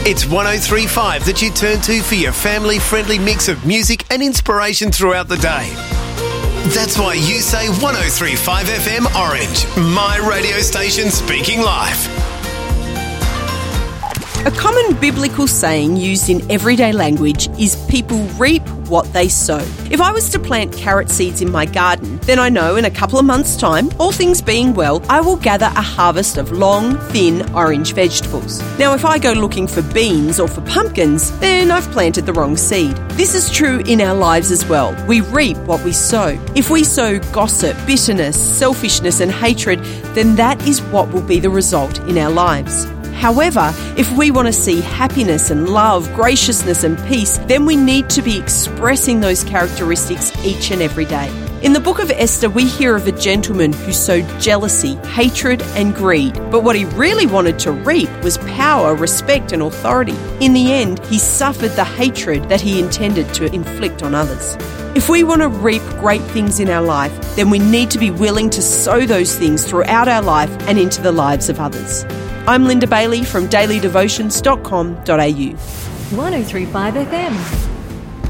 It's 103.5 that you turn to for your family-friendly mix of music and inspiration throughout the day. That's why you say 103.5 FM Orange, my radio station speaking life. A common biblical saying used in everyday language is people reap what they sow. If I was to plant carrot seeds in my garden, then I know in a couple of months' time, all things being well, I will gather a harvest of long, thin, orange vegetables. Now, if I go looking for beans or for pumpkins, then I've planted the wrong seed. This is true in our lives as well. We reap what we sow. If we sow gossip, bitterness, selfishness and hatred, then that is what will be the result in our lives. However, if we want to see happiness and love, graciousness and peace, then we need to be expressing those characteristics each and every day. In the book of Esther, we hear of a gentleman who sowed jealousy, hatred and greed. But what he really wanted to reap was power, respect and authority. In the end, he suffered the hatred that he intended to inflict on others. If we want to reap great things in our life, then we need to be willing to sow those things throughout our life and into the lives of others. I'm Linda Bailey from dailydevotions.com.au. 103.5 FM.